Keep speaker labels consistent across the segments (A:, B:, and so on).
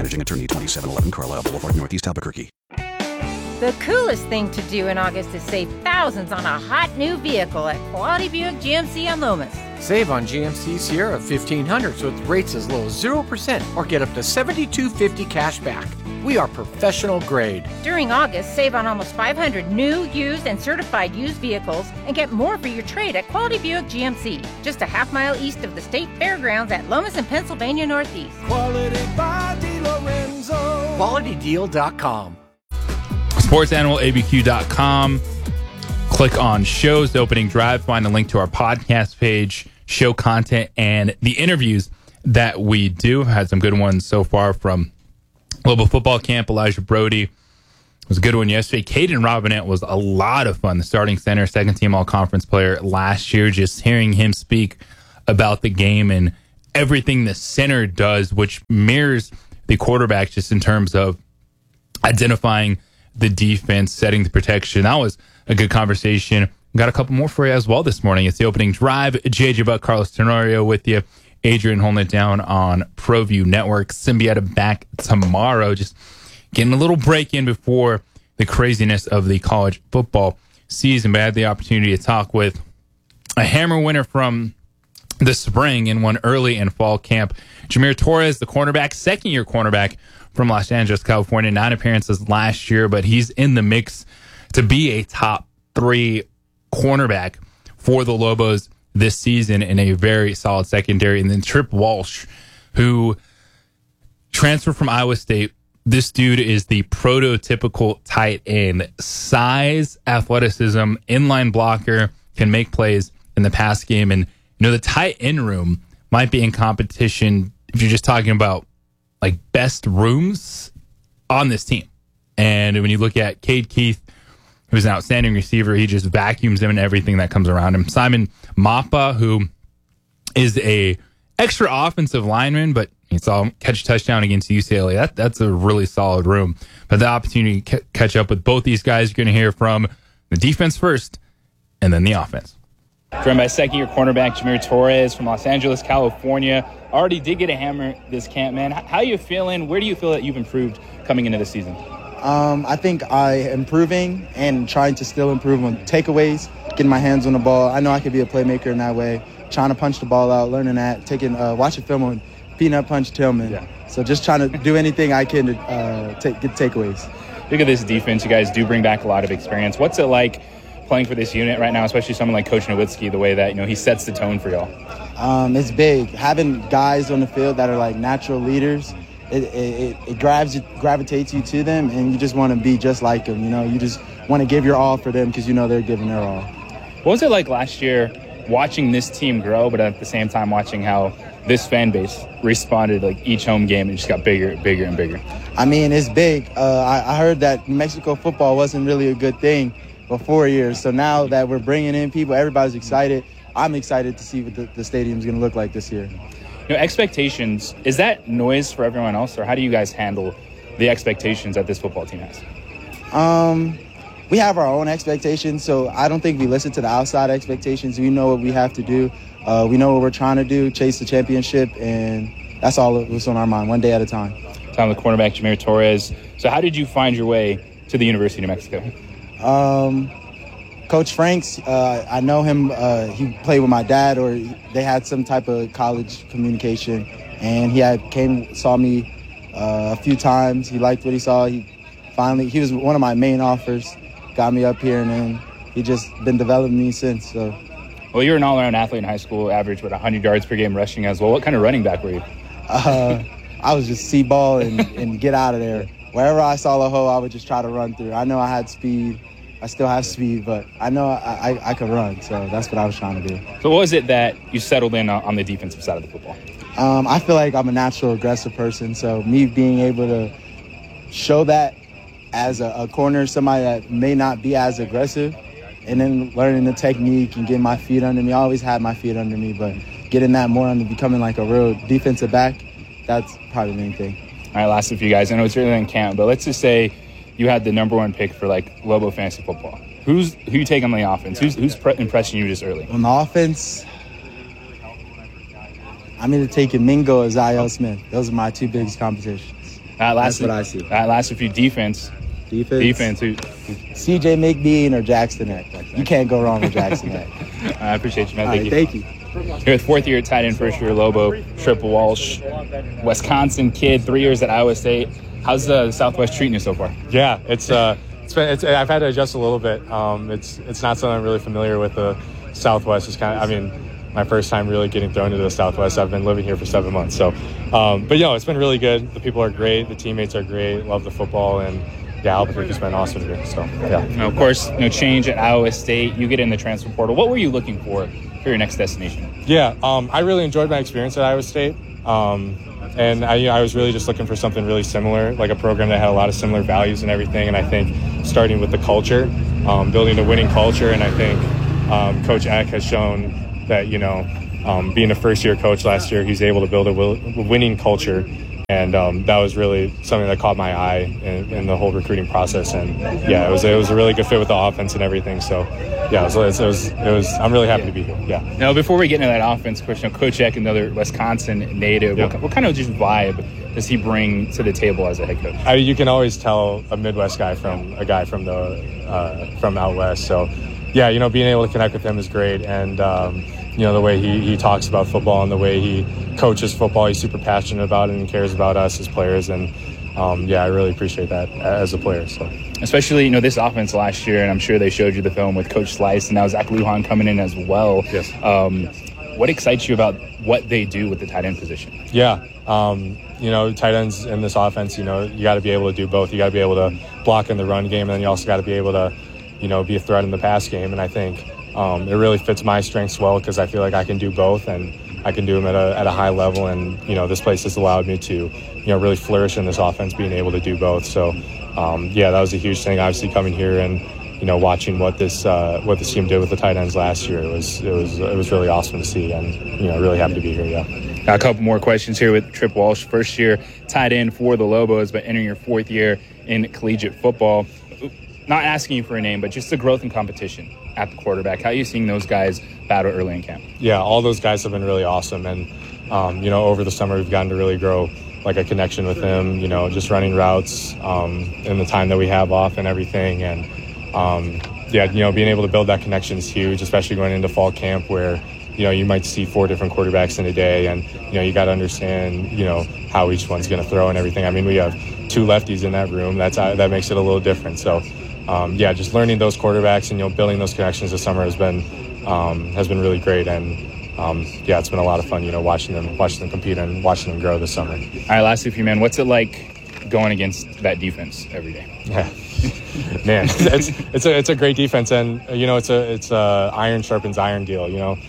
A: Managing Attorney, 2711 Carlisle Boulevard, Northeast Albuquerque.
B: The coolest thing to do in August is save thousands on a hot new vehicle at Quality Buick GMC on Lomas.
C: Save on GMC Sierra 1500s with rates as low as 0% or get up to $7,250 cash back. We are professional grade.
B: During August, save on almost 500 new, used, and certified used vehicles and get more for your trade at Quality Buick GMC, just a half-mile east of the State Fairgrounds at Lomas and Pennsylvania Northeast.
D: Quality by DeLorenzo.
C: QualityDeal.com.
E: SportsAnimalABQ.com. Click on shows, opening drive, find a link to our podcast page, show content, and the interviews that we do. Had some good ones so far from Global Football Camp. Elijah Brody was a good one yesterday. Caden Robinette was a lot of fun. The starting center, second team all-conference player last year. Just hearing him speak about the game and everything the center does, which mirrors the quarterback just in terms of identifying the defense, setting the protection. That was a good conversation. Got a couple more for you as well this morning. It's the opening drive. JJ Buck, Carlos Tenorio with you. Adrian holding it down on ProView Network. Symbieta back tomorrow. Just getting a little break in before the craziness of the college football season. But I had the opportunity to talk with a hammer winner from the spring and one early in fall camp. Jameer Torres, the cornerback, second-year cornerback from Los Angeles, California. 9 appearances last year, but he's in the mix to be a top 3 cornerback for the Lobos this season in a very solid secondary. And then Trip Walsh, who transferred from Iowa State. This dude is the prototypical tight end. Size, athleticism, inline blocker, can make plays in the pass game. And, the tight end room might be in competition if you're just talking about like best rooms on this team. And when you look at Cade Keith, who's an outstanding receiver, he just vacuums him and everything that comes around him. Simon Mapa, who is a extra offensive lineman, but he saw catch a touchdown against UCLA. That's a really solid room. But the opportunity to catch up with both these guys, you're going to hear from the defense first and then the offense. Joined by second-year cornerback Jameer Torres from Los Angeles, California. Already did get a hammer this camp, man. How are you feeling? Where do you feel that you've improved coming into this season?
F: I think I am improving and trying to still improve on takeaways, getting my hands on the ball. I know I could be a playmaker in that way. Trying to punch the ball out, learning that, watching film on Peanut Punch Tillman. Yeah. So just trying to do anything I can to get takeaways.
E: Look at this defense. You guys do bring back a lot of experience. What's it like playing for this unit right now, especially someone like Coach Nowitzki, the way that he sets the tone for y'all?
F: It's big. Having guys on the field that are like natural leaders, it gravitates you to them, and you just want to be just like them. You just want to give your all for them because they're giving their all.
E: What was it like last year watching this team grow, but at the same time watching how this fan base responded like each home game and just got bigger and bigger and bigger?
F: I mean, it's big. I heard that New Mexico football wasn't really a good thing for 4 years. So now that we're bringing in people, everybody's excited. I'm excited to see what the stadium's going to look like this year.
E: Expectations, is that noise for everyone else, or how do you guys handle the expectations that this football team has?
F: We have our own expectations, so I don't think we listen to the outside expectations. We know what we have to do. We know what we're trying to do, chase the championship, and that's all that's on our mind, one day at a time.
E: Time with cornerback Jameer Torres. So how did you find your way to the University of New Mexico?
F: Coach Franks, I know him. He played with my dad, or they had some type of college communication, and he saw me a few times. He liked what he saw. He was one of my main offers, got me up here, and then he just been developing me since. So,
E: well, you were an all-around athlete in high school, averaged 100 yards per game rushing as well. What kind of running back were you?
F: I was just see ball and get out of there. Wherever I saw a hole, I would just try to run through. I know I had speed. I still have speed, but I know I could run, so that's what I was trying to do.
E: So what was it that you settled in on the defensive side of the football?
F: I feel like I'm a natural aggressive person, so me being able to show that as a corner, somebody that may not be as aggressive, and then learning the technique and getting my feet under me. I always had my feet under me, but getting that more under becoming like a real defensive back, that's probably the main thing.
E: All right, last of you guys. I know it's early in camp, but let's just say you had the number 1 pick for Lobo fantasy football. Who you take on the offense? Who's impressing you just early?
F: On the offense, I'm either taking Mingo or Zyle Smith. Those are my 2 biggest competitions. That's what I see.
E: That last few defense.
F: Defense. CJ McBean or Jackson Eck. You can't go wrong with Jackson Eck.
E: I appreciate you, man.
F: Thank you.
E: You're the fourth-year tight end, first-year Lobo, Tripp Walsh, Wisconsin kid, 3 years at Iowa State. How's the Southwest treating you so far?
G: Yeah, it's I've had to adjust a little bit. It's not something I'm really familiar with. The Southwest is my first time really getting thrown into the Southwest. I've been living here for 7 months, so but it's been really good. The people are great, the teammates are great, love the football, and yeah, Albuquerque's been awesome here. So yeah.
E: Now, of course, change at Iowa State. You get in the transfer portal. What were you looking for your next destination?
G: Yeah, I really enjoyed my experience at Iowa State. And I was really just looking for something really similar, like a program that had a lot of similar values and everything. And I think starting with the culture, building a winning culture, and I think Coach Eck has shown that, being a first-year coach last year, he's able to build a winning culture. And that was really something that caught my eye in the whole recruiting process. And yeah, it was a really good fit with the offense and everything. So yeah, it was. I'm really happy to be here. Yeah.
E: Now, before we get into that offense, Coach Eck, another Wisconsin native, what kind of just vibe does he bring to the table as a head coach?
G: You can always tell a Midwest guy from a guy from out west. So yeah, being able to connect with him is great. And the way he talks about football and the way he coaches football, he's super passionate about it and cares about us as players. And I really appreciate that as a player. So,
E: especially this offense last year, and I'm sure they showed you the film with Coach Slice, and now Zach Lujan coming in as well.
G: Yes.
E: What excites you about what they do with the tight end position?
G: Yeah. Tight ends in this offense, you got to be able to do both. You got to be able to block in the run game, and then you also got to be able to, be a threat in the pass game. And I think it really fits my strengths well because I feel like I can do both, and I can do them at a high level. And this place has allowed me to really flourish in this offense, being able to do both. So that was a huge thing. Obviously, coming here and watching what this team did with the tight ends last year, it was really awesome to see, and really happy to be here. Yeah.
E: Got a couple more questions here with Tripp Walsh, first year tight end for the Lobos, but entering your fourth year in collegiate football. Not asking you for a name, but just the growth and competition at the quarterback. How are you seeing those guys battle early in camp?
G: Yeah, all those guys have been really awesome. And, over the summer we've gotten to really grow like a connection with them, just running routes in the time that we have off and everything. And, being able to build that connection is huge, especially going into fall camp where, you might see 4 different quarterbacks in a day. And, you got to understand, how each one's going to throw and everything. I mean, we have 2 lefties in that room. That makes it a little different. So, just learning those quarterbacks and building those connections this summer has been really great, and it's been a lot of fun. Watching them compete and watching them grow this summer.
E: All right, lastly for you, man, what's it like going against that defense every day?
G: Yeah, man, it's a great defense, and it's a iron sharpens iron deal.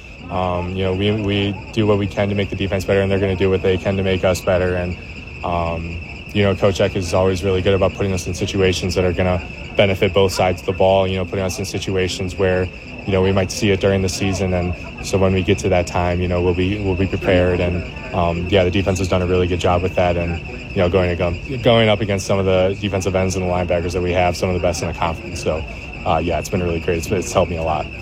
G: We do what we can to make the defense better, and they're going to do what they can to make us better. And Coach Eck is always really good about putting us in situations that are going to benefit both sides of the ball, putting us in situations where, we might see it during the season. And so when we get to that time, we'll be prepared. And, the defense has done a really good job with that. And, going up against some of the defensive ends and the linebackers that we have, some of the best in the conference. So, it's been really great. It's helped me a lot.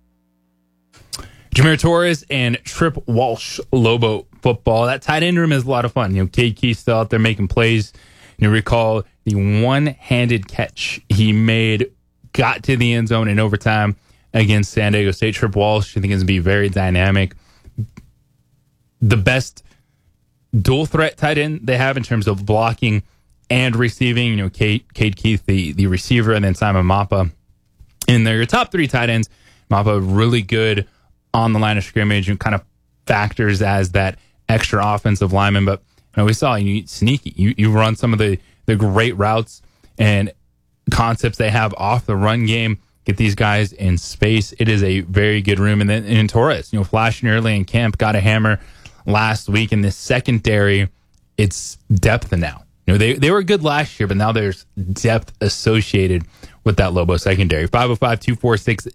E: Jameer Torres and Tripp Walsh, Lobo football. That tight end room is a lot of fun. Cade Keith's still out there making plays. You recall the one-handed catch he made, got to the end zone in overtime against San Diego State. Tripp Walsh, I think, is going to be very dynamic. The best dual threat tight end they have in terms of blocking and receiving. Cade Keith, the receiver, and then Simon Mapa. And they're your top 3 tight ends. Mapa really good on the line of scrimmage and kind of factors as that extra offensive lineman. But we saw you sneaky. You run some of the great routes and concepts they have off the run game. Get these guys in space. It is a very good room. And then in Torres, flashing early in camp, got a hammer last week. In this secondary, it's depth now. They were good last year, but now there's depth associated with that Lobo secondary.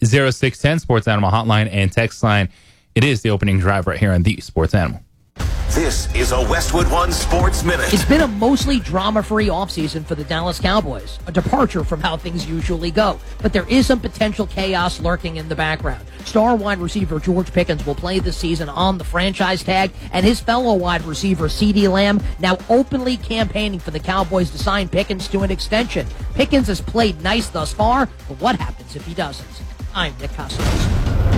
E: 505-246-0610, Sports Animal Hotline and text line. It is the opening drive right here on the Sports Animal.
H: This is a Westwood One Sports Minute.
I: It's been a mostly drama-free offseason for the Dallas Cowboys, a departure from how things usually go. But there is some potential chaos lurking in the background. Star wide receiver George Pickens will play this season on the franchise tag, and his fellow wide receiver CeeDee Lamb now openly campaigning for the Cowboys to sign Pickens to an extension. Pickens has played nice thus far, but what happens if he doesn't? I'm Nick Cousins.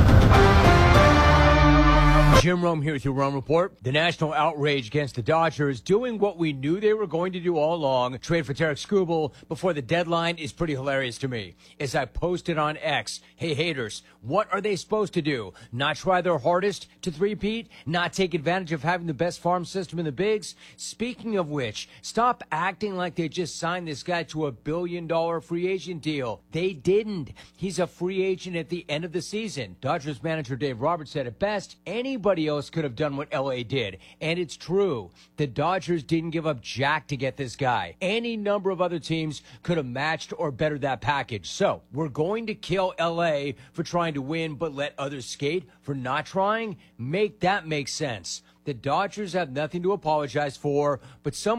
J: Jim Rome here with your Rome Report. The national outrage against the Dodgers doing what we knew they were going to do all along, trade for Tarek Skubal before the deadline, is pretty hilarious to me. As I posted on X, hey haters, what are they supposed to do? Not try their hardest to three-peat? Not take advantage of having the best farm system in the bigs? Speaking of which, stop acting like they just signed this guy to $1 billion free agent deal. They didn't. He's a free agent at the end of the season. Dodgers manager Dave Roberts said it best, anybody else could have done what LA did. And it's true. The Dodgers didn't give up jack to get this guy. Any number of other teams could have matched or bettered that package. So we're going to kill LA for trying to win, but let others skate for not trying? Make that make sense. The Dodgers have nothing to apologize for, but some